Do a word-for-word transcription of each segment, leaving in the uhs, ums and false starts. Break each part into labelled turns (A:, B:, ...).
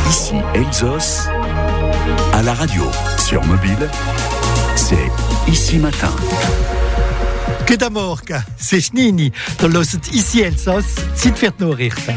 A: Ici Elsos, à la radio, sur mobile, c'est Ici Matin.
B: Goedemorgen, c'est Schnini. Du hört Ici Elsos, Zeit wird noch richten.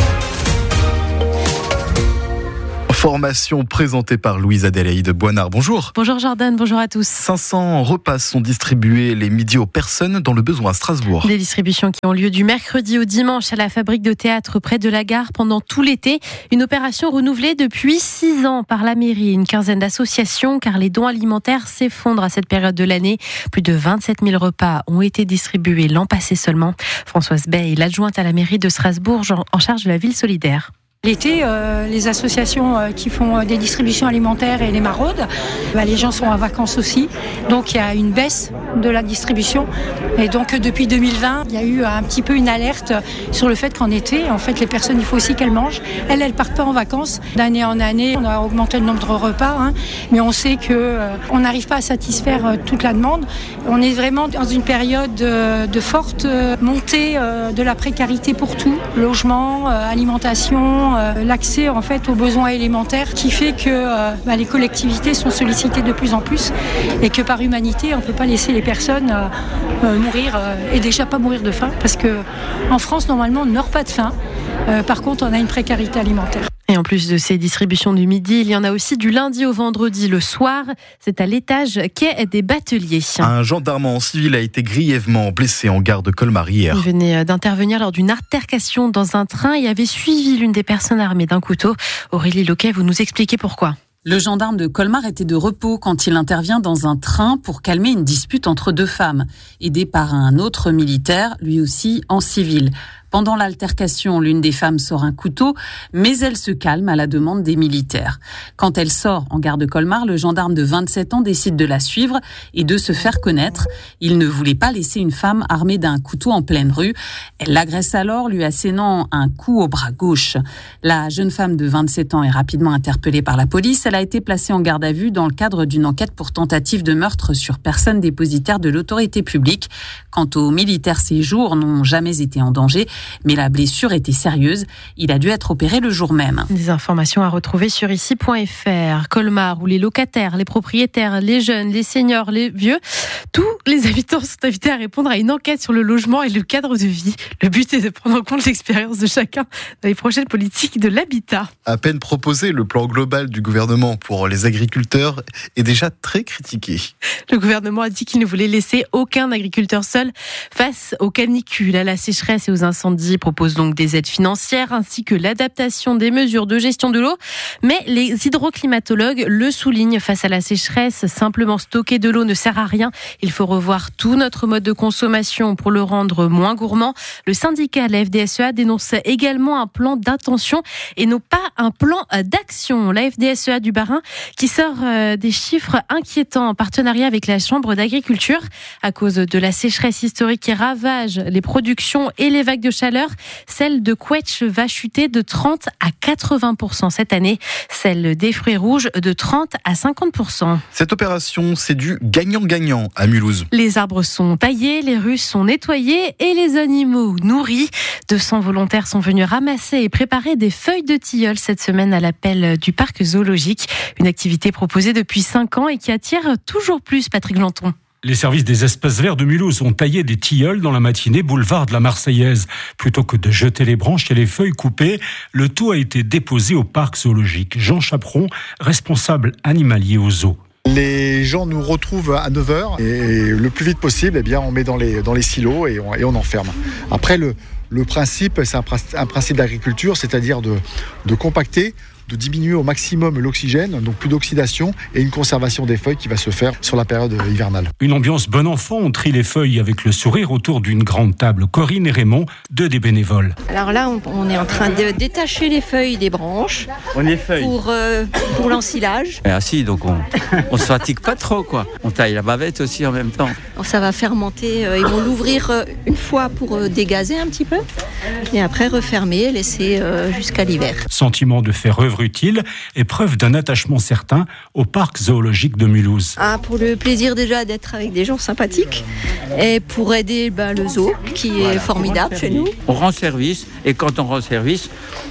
C: Formation présentée par Louise Adélaïde Boinard. Bonjour.
D: Bonjour Jordan, bonjour à tous.
C: cinq cents repas sont distribués les midis aux personnes dans le besoin à Strasbourg.
D: Des distributions qui ont lieu du mercredi au dimanche à la fabrique de théâtre près de la gare pendant tout l'été. Une opération renouvelée depuis six ans par la mairie. Une quinzaine d'associations car les dons alimentaires s'effondrent à cette période de l'année. Plus de vingt-sept mille repas ont été distribués l'an passé seulement. Françoise Bay est l'adjointe à la mairie de Strasbourg en charge de la ville solidaire.
E: L'été, euh, les associations euh, qui font euh, des distributions alimentaires et les maraudes, bah, les gens sont en vacances aussi. Donc il y a une baisse de la distribution. Et donc depuis deux mille vingt, il y a eu un petit peu une alerte sur le fait qu'en été, en fait, les personnes, il faut aussi qu'elles mangent. Elles, elles partent pas en vacances. D'année en année, on a augmenté le nombre de repas, hein, mais on sait que euh, on n'arrive pas à satisfaire euh, toute la demande. On est vraiment dans une période euh, de forte euh, montée euh, de la précarité pour tout, logement, euh, alimentation. L'accès en fait aux besoins élémentaires qui fait que euh, bah, les collectivités sont sollicitées de plus en plus et que par humanité on ne peut pas laisser les personnes euh, euh, mourir euh, et déjà pas mourir de faim parce que en France normalement on ne meurt pas de faim. Euh, par contre on a une précarité alimentaire.
D: Et en plus de ces distributions du midi, il y en a aussi du lundi au vendredi le soir. C'est à l'étage quai des Bateliers.
C: Un gendarme en civil a été grièvement blessé en gare de Colmar hier.
D: Il venait d'intervenir lors d'une altercation dans un train et avait suivi l'une des personnes armées d'un couteau. Aurélie Loquet, vous nous expliquez pourquoi.
F: Le gendarme de Colmar était de repos quand il intervient dans un train pour calmer une dispute entre deux femmes, aidé par un autre militaire, lui aussi en civil. Pendant l'altercation, l'une des femmes sort un couteau, mais elle se calme à la demande des militaires. Quand elle sort en gare de Colmar, le gendarme de vingt-sept ans décide de la suivre et de se faire connaître. Il ne voulait pas laisser une femme armée d'un couteau en pleine rue. Elle l'agresse alors, lui assénant un coup au bras gauche. La jeune femme de vingt-sept ans est rapidement interpellée par la police. Elle a été placée en garde à vue dans le cadre d'une enquête pour tentative de meurtre sur personne dépositaire de l'autorité publique. Quant aux militaires, ces jours n'ont jamais été en danger. Mais la blessure était sérieuse. Il a dû être opéré le jour même.
D: Des informations à retrouver sur ici point f r. Colmar, où les locataires, les propriétaires, les jeunes, les seniors, les vieux, tous les habitants sont invités à répondre à une enquête sur le logement et le cadre de vie. Le but est de prendre en compte l'expérience de chacun dans les prochaines politiques de l'habitat.
C: À peine proposé, le plan global du gouvernement pour les agriculteurs est déjà très critiqué.
D: Le gouvernement a dit qu'il ne voulait laisser aucun agriculteur seul face aux canicules, à la sécheresse et aux incendies. Propose donc des aides financières ainsi que l'adaptation des mesures de gestion de l'eau. Mais les hydroclimatologues le soulignent, face à la sécheresse, simplement stocker de l'eau ne sert à rien. Il faut revoir tout notre mode de consommation pour le rendre moins gourmand. Le syndicat, la F D S E A, dénonce également un plan d'intention et non pas un plan d'action. La F D S E A du Bas-Rhin qui sort des chiffres inquiétants en partenariat avec la Chambre d'agriculture à cause de la sécheresse historique qui ravage les productions et les vagues de chaleur. Celle de Quetch va chuter de trente à quatre-vingts pour cent cette année. Celle des fruits rouges de trente à cinquante pour cent.
C: Cette opération, c'est du gagnant-gagnant à Mulhouse.
D: Les arbres sont taillés, les rues sont nettoyées et les animaux nourris. deux cents volontaires sont venus ramasser et préparer des feuilles de tilleul cette semaine à l'appel du parc zoologique. Une activité proposée depuis cinq ans et qui attire toujours plus Patrick Janton.
G: Les services des espaces verts de Mulhouse ont taillé des tilleuls dans la matinée boulevard de la Marseillaise. Plutôt que de jeter les branches et les feuilles coupées, le tout a été déposé au parc zoologique. Jean Chaperon, responsable animalier au zoo.
H: Les gens nous retrouvent à neuf heures et le plus vite possible, eh bien, on met dans les, dans les silos et on, et on enferme. Après, le, le principe, c'est un, un principe d'agriculture, c'est-à-dire de, de compacter, de diminuer au maximum l'oxygène, donc plus d'oxydation et une conservation des feuilles qui va se faire sur la période hivernale.
G: Une ambiance bon enfant, on trie les feuilles avec le sourire autour d'une grande table. Corinne et Raymond, deux des bénévoles.
I: Alors là, on, on est en train de détacher les feuilles des branches
J: on les feuilles.
I: pour, euh, pour l'ensilage.
J: Et assis, donc on ne se fatigue pas trop, quoi. On taille la bavette aussi en même temps.
I: Alors ça va fermenter, euh, ils vont l'ouvrir euh, une fois pour euh, dégazer un petit peu et après refermer et laisser euh, jusqu'à l'hiver.
G: Sentiment de faire œuvre utile et preuve d'un attachement certain au parc zoologique de Mulhouse.
I: Ah, pour le plaisir déjà d'être avec des gens sympathiques et pour aider bah, le zoo qui est voilà, formidable chez nous.
J: On rend service et quand on rend service,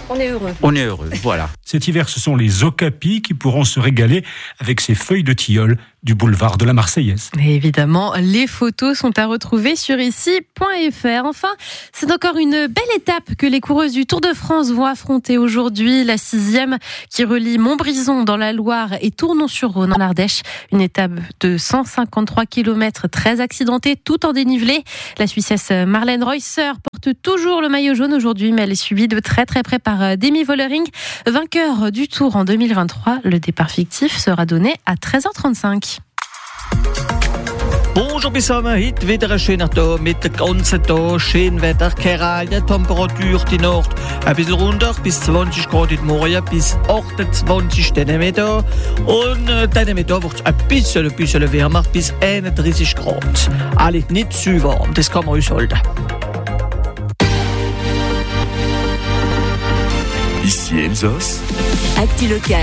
I: On est heureux.
J: On est heureux, voilà.
G: Cet hiver, ce sont les okapis qui pourront se régaler avec ces feuilles de tilleul du boulevard de la Marseillaise.
D: Et évidemment, les photos sont à retrouver sur ici point f r. Enfin, c'est encore une belle étape que les coureuses du Tour de France vont affronter aujourd'hui, la sixième qui relie Montbrison dans la Loire et Tournon-sur-Rhône en Ardèche. Une étape de cent cinquante-trois kilomètres très accidentée, tout en dénivelé. La Suissesse Marlène Reusser porte toujours le maillot jaune aujourd'hui, mais elle est suivie de très très près par Demi Vollering, vainqueur du Tour en deux mille vingt-trois. Le départ fictif sera donné à treize heures trente-cinq.
K: Bonjour zusammen, heute wieder ein schöner Tag mit dem ganzen Tag schön Wetter, keine Temperatur die Nacht ein bisschen runter, bis zwanzig Grad in Morgen, bis achtundzwanzig dann Mittag und äh, dann Mittag wird es ein bisschen, ein bisschen wärmer, bis einunddreißig Grad. Alles nicht zu warm, das kann man aushalten.
A: Ici Elsos.
L: Actu local.